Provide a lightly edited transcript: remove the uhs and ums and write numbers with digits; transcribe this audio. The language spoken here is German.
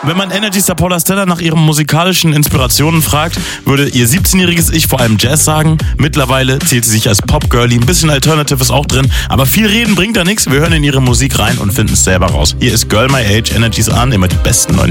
Wenn man Energy Star Paula Stella nach ihren musikalischen Inspirationen fragt, würde ihr 17-jähriges Ich vor allem Jazz sagen. Mittlerweile zählt sie sich als Pop-Girlie, ein bisschen Alternative ist auch drin, aber viel reden bringt da nichts. Wir hören in ihre Musik rein und finden es selber raus. Hier ist Girl My Age, Energy's an, immer die besten neuen